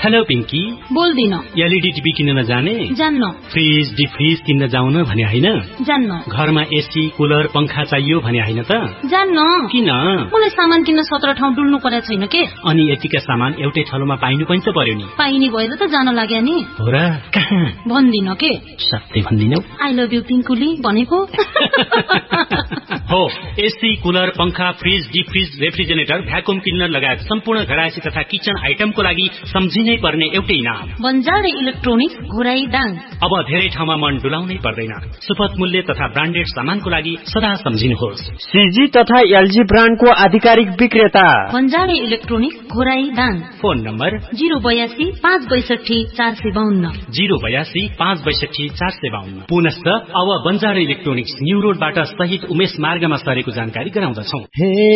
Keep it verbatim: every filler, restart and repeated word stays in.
Hello Pinky, बोल्दिन। LED TV किन्न नजाने? जान्न। फ्रिज डिफ्रिज किन्न जाउन भने हैन? जान्न। घरमा एसी कुलर पंखा चाहियो भने हैन त? जान्न। किन? मलाई सामान किन्न सत्र ठाउँ डुल्नु परेको छैन के। अनि यतिका सामान एउटै ठाउँमा पाइनु पनि त पर्यो नि। पाइने भएर त जान लाग्या नि। हो र? कहाँ? भन्दिन के। सत्य भन्दिनौ? आई लभ यु पिंकुली भनेको। हो, एसी कुलर पंखा फ्रिज डिफ्रिज रेफ्रिजरेटर भ्याकुम क्लिनर लगायत सम्पूर्ण घरायसी तथा किचन आइटमको लागि सम्झिनै पर्ने एउटै नाम बन्जारे इलेक्ट्रोनिक्स घोराई दाङ। अब धेरै ठाउँमा मन डुलाउनै पर्दैन। सुपथ मूल्य तथा ब्रान्डेड सामानको लागि सदा सम्झिनुहोस्। सीजी तथा एलजी ब्रान्डको आधिकारिक विक्रेता बन्जारे electronics Ghorahi Dang. Phone number zero बयासी पाँच बैसठी चार सय बाहन्न जिरो बयासी पाँच बैसठी चार सय बाहन्न। पुनश्च अब बन्जारे इलेक्ट्रोनिक्स न्यू रोडबाट सहित उमेश मार्गमा सरेको जानकारी गराउँदछौ।